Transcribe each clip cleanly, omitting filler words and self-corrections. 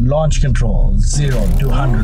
Launch control 0 to 100.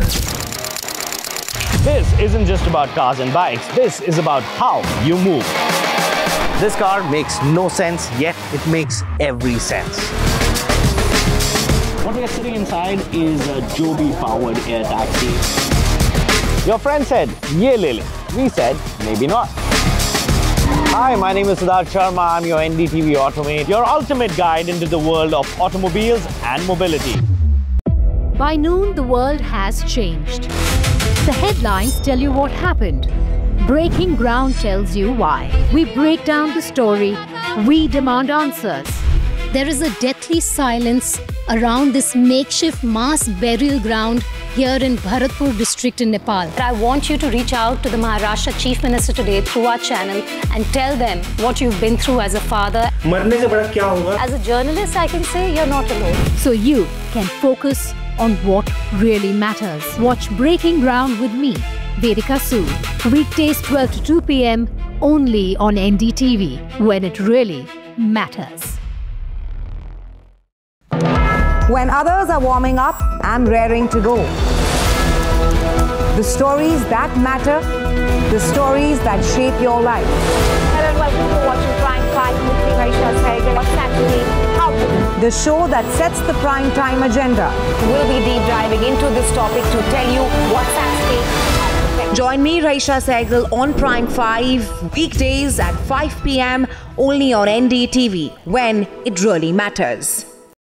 This isn't just about cars and bikes. This is about how you move. This car makes no sense, yet it makes every sense. What we are sitting inside is a Joby-powered air taxi. Your friend said, "Ye le le." We said, maybe not. Hi, my name is Siddharth Sharma. I'm your NDTV Automate, your ultimate guide into the world of automobiles and mobility. By noon, the world has changed. The headlines tell you what happened. Breaking Ground tells you why. We break down the story. We demand answers. There is a deathly silence around this makeshift mass burial ground here in Bharatpur district in Nepal. I want you to reach out to the Maharashtra Chief Minister today through our channel and tell them what you've been through as a father. As a journalist, I can say you're not alone. So you can focus on what really matters. Watch Breaking Ground with me, Vedika Sood. Weekdays 12 to 2 p.m. only on NDTV, when it really matters. When others are warming up, I'm raring to go. The stories that matter, the stories that shape your life. Hello and welcome to watching Prime 5 with me, Raisha Sehgal. What's actually how to do? The show that sets the prime time agenda. We'll be deep diving into this topic to tell you what's at stake. Join me, Raisha Sehgal, on Prime 5, weekdays at 5 p.m. only on NDTV, when it really matters.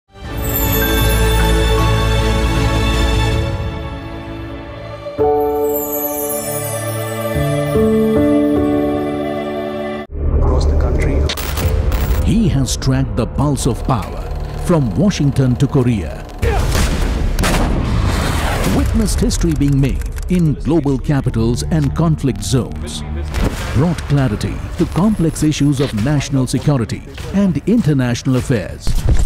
He has tracked the pulse of power from Washington to Korea. Witnessed history being made in global capitals and conflict zones. Brought clarity to complex issues of national security and international affairs.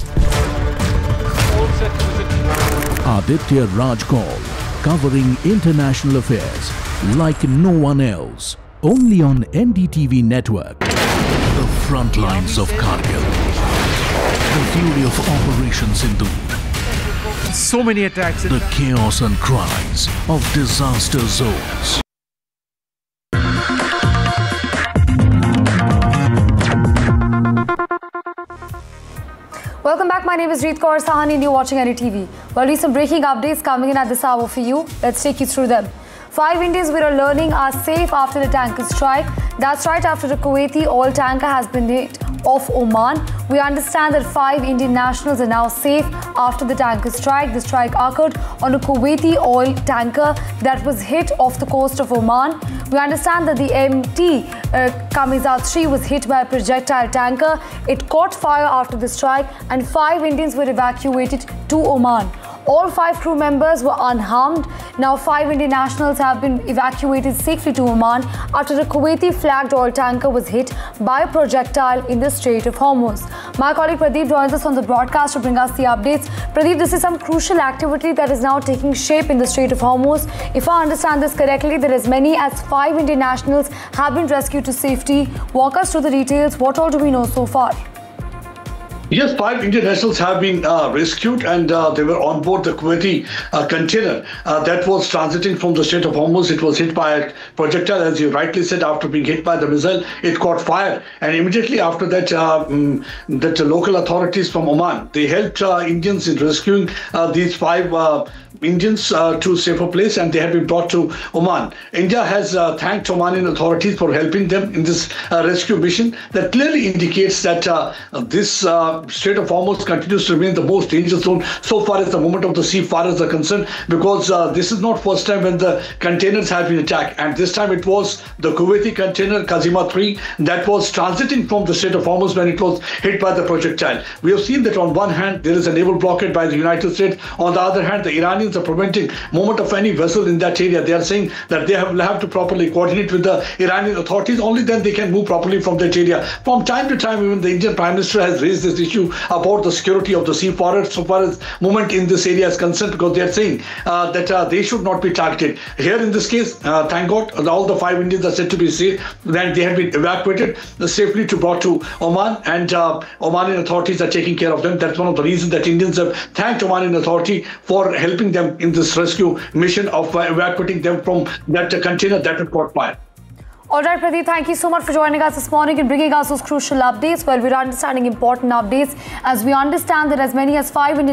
Aditya Raj Kaul, covering international affairs like no one else. Only on NDTV network. The front lines of Kargil. The fury of Operation Sindoor. So many attacks. The chaos and cries of disaster zones. Welcome back. My name is Reet Kaur Sahani and you're watching NDTV. Well, recent breaking updates coming in at this hour for you. Let's take you through them. 5 Indians we are learning are safe after the tanker strike. That's right, after the Kuwaiti oil tanker has been hit off Oman. We understand that 5 Indian nationals are now safe after the tanker strike. The strike occurred on a Kuwaiti oil tanker that was hit off the coast of Oman. We understand that the MT Kamizat 3 was hit by a projectile tanker. It caught fire after the strike and 5 Indians were evacuated to Oman. All 5 crew members were unharmed. Now 5 Indian nationals have been evacuated safely to Oman after the Kuwaiti flagged oil tanker was hit by a projectile in the Strait of Hormuz. My colleague Pradeep joins us on the broadcast to bring us the updates. Pradeep, this is some crucial activity that is now taking shape in the Strait of Hormuz. If I understand this correctly, there as many as 5 Indian nationals have been rescued to safety. Walk us through the details. What all do we know so far? Yes, 5 Indian nationals have been rescued and they were on board the Kuwaiti container that was transiting from the Strait of Hormuz. It was hit by a projectile, as you rightly said. After being hit by the missile, it caught fire, and immediately after that, the local authorities from Oman, they helped Indians in rescuing these 5 Indians to safer place, and they have been brought to Oman. India has thanked Omanian authorities for helping them in this rescue mission. That clearly indicates that this Strait of Hormuz continues to remain the most dangerous zone so far as the movement of the seafarers are concerned, because this is not first time when the containers have been attacked, and this time it was the Kuwaiti container Kazima 3 that was transiting from the Strait of Hormuz when it was hit by the projectile. We have seen that on one hand there is a naval blockade by the United States, on the other hand the Iranians are preventing movement of any vessel in that area. They are saying that they have to properly coordinate with the Iranian authorities, only then they can move properly from that area. From time to time, even the Indian Prime Minister has raised this issue about the security of the seafarers so far as movement in this area is concerned, because they are saying that they should not be targeted. Here in this case, thank God, all the 5 Indians are said to be safe, and they have been evacuated safely to brought to Oman, and Omani authorities are taking care of them. That's one of the reasons that Indians have thanked Omani authority for helping them in this rescue mission of evacuating them from that container that had caught fire. All right, Pradeep, thank you so much for joining us this morning and bringing us those crucial updates. Well, we're understanding important updates as we understand that as many as 5 Indian